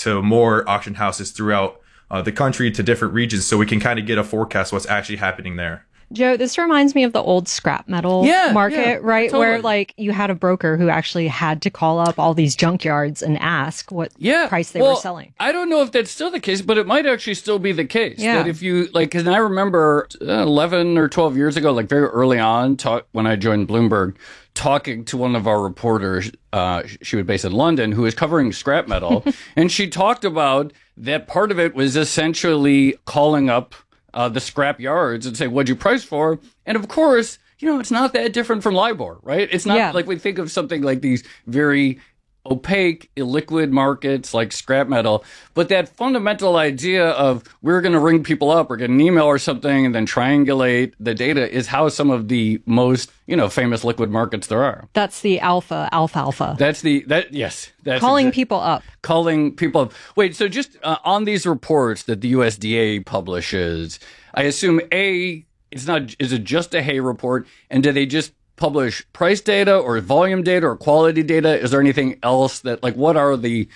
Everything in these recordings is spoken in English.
to more auction houses throughout the country, to different regions, so we can kind of get a forecast what's actually happening there. Joe, this reminds me of the old scrap metal market, right? Totally. Where like you had a broker who actually had to call up all these junkyards and ask what price they were selling. I don't know if that's still the case, but it might actually still be the case. That if you like, and I remember 11 or 12 years ago, like very early on, when I joined Bloomberg, talking to one of our reporters, she was based in London, who was covering scrap metal, and she talked about that part of it was essentially calling up the scrap yards and say, what'd you price for? And of course, it's not that different from LIBOR, right? It's not like we think of something like these very opaque, illiquid markets like scrap metal. But that fundamental idea of we're going to ring people up or get an email or something and then triangulate the data is how some of the most, famous liquid markets there are. That's the alpha. That's calling people up. Calling people up. Wait, so just on these reports that the USDA publishes, I assume is it just a Hay report? And do they just publish price data or volume data or quality data? Is there anything else that, like, what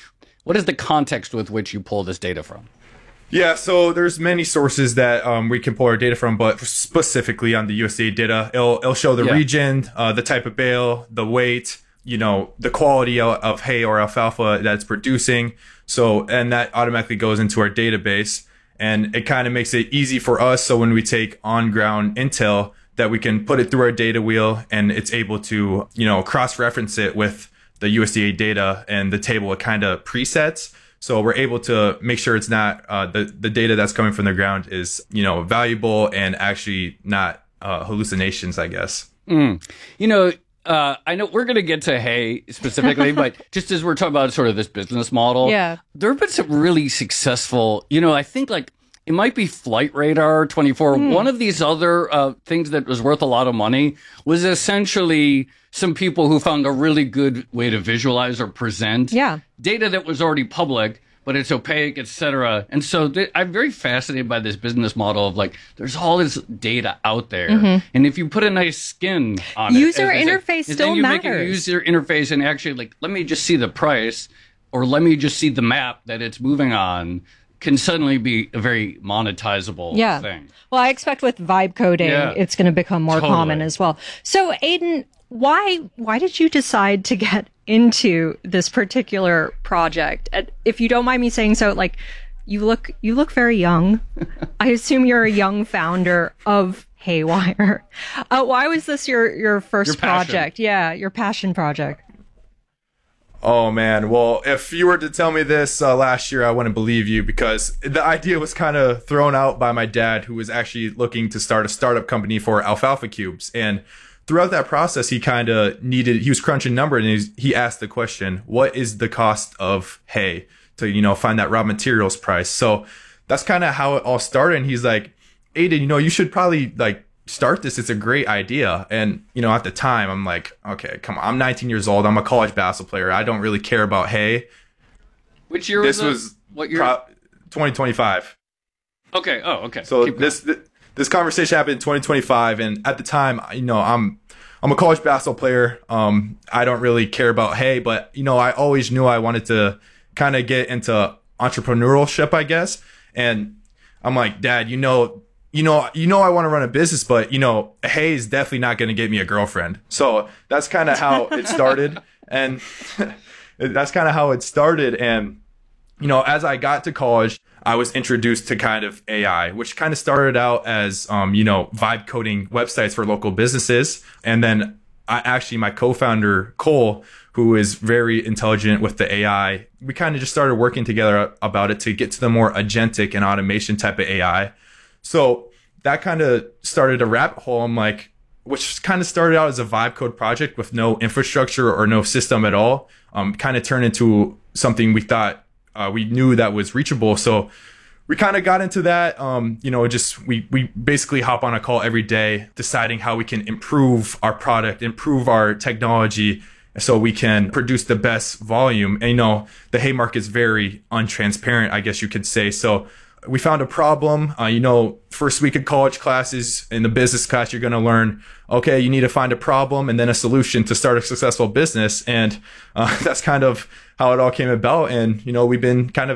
is the context with which you pull this data from? Yeah, so there's many sources that we can pull our data from, but specifically on the USDA data, it'll show the region, the type of bale, the weight, the quality of hay or alfalfa that's producing. So, and that automatically goes into our database, and it kind of makes it easy for us. So when we take on-ground intel, that we can put it through our data wheel, and it's able to, cross-reference it with the USDA data, and the table it kind of presets. So we're able to make sure it's not the data that's coming from the ground is, valuable and actually not hallucinations, I guess. I know we're going to get to hay specifically, but just as we're talking about sort of this business model, there have been some really successful, I think like it might be Flight Radar 24. One of these other things that was worth a lot of money was essentially some people who found a really good way to visualize or present data that was already public, but it's opaque, etc. And so I'm very fascinated by this business model of like, there's all this data out there. And if you put a nice skin on user interface still then you matters. Make a user interface and actually like, let me just see the price, or let me just see the map that it's moving on, can suddenly be a very monetizable thing. Well, I expect with vibe coding, it's going to become more common as well. So, Aidan, why did you decide to get into this particular project? If you don't mind me saying so, like, you look very young. I assume you're a young founder of Haywire. Why was this your first project? Yeah, your passion project. Oh, man. Well, if you were to tell me this last year, I wouldn't believe you, because the idea was kind of thrown out by my dad, who was actually looking to start a startup company for alfalfa cubes. And throughout that process, he was crunching numbers, and he asked the question, what is the cost of hay to, find that raw materials price? So that's kind of how it all started. And he's like, Aidan, you should probably like start this. It's a great idea. And at the time I'm like, okay, come on, I'm 19 years old, I'm a college basketball player, I don't really care about hay. Which year was what year? 2025. Okay. Okay, so this conversation happened in 2025, and at the time, I'm a college basketball player. I don't really care about hay, but I always knew I wanted to kind of get into entrepreneurship, I guess. And I'm like, Dad, I want to run a business, but hay is definitely not going to get me a girlfriend. So that's kind of how it started. And as I got to college, I was introduced to kind of AI, which kind of started out as, vibe coding websites for local businesses. And then my co-founder, Cole, who is very intelligent with the AI, we kind of just started working together about it to get to the more agentic and automation type of AI. So that kind of started a rabbit hole. I'm like, which kind of started out as a vibe code project with no infrastructure or no system at all, kind of turned into something we thought we knew that was reachable. So we kind of got into that. We basically hop on a call every day, deciding how we can improve our product, improve our technology, so we can produce the best volume. And the hay market is very untransparent, I guess you could say. So we found a problem. First week of college classes, in the business class, you're going to learn, okay, you need to find a problem and then a solution to start a successful business. And that's kind of how it all came about. And, we've been kind of